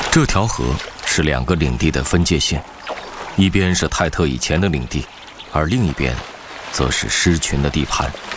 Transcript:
这条河是2个领地的分界线，一边是泰特以前的领地，而另一边则是狮群的地盘。